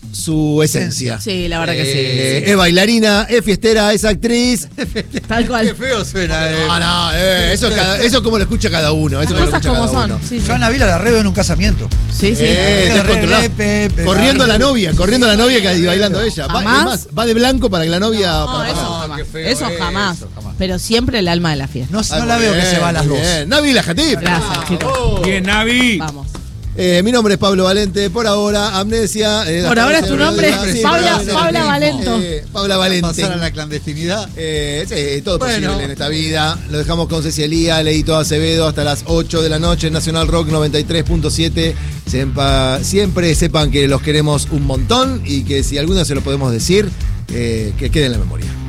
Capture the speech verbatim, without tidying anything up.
su esencia. Sí, la verdad que sí. Eh, es bailarina, es fiestera, es actriz. Tal cual. Qué feo suena. Eh. No, no, eh, eso, es cada, eso es como lo escucha cada uno. Eso Las es cosas lo como escucha cada son. uno. Sí, sí. Yo a Nabila la reveo en un casamiento. Sí, sí. Eh, descontrolado. Corriendo a la novia, corriendo a la novia que- y bailando ella. Va, ¿Jamás? es más, va de blanco para que la novia. No, para eso pagar. jamás. qué feo Eso eso, jamás. jamás. Pero siempre el alma de la fiesta. No, Ah, no la muy veo que bien, se va a las muy dos. bien. Nabila Jatip. Gracias, chicos. Bien, Navi. Vamos. Eh, mi nombre es Pablo Valente, por ahora, Amnesia. Eh, Por ahora es tu nombre, sí, Paula- por ahora, Paula sí. Valento. Eh, Paula Valente. Pasar a la clandestinidad. Eh, sí, todo Bueno. posible en esta vida. Lo dejamos con Cecilia, Leito Acevedo hasta las ocho de la noche en Nacional Rock noventa y tres punto siete. Siempre, siempre sepan que los queremos un montón y que si alguno se lo podemos decir, eh, que quede en la memoria.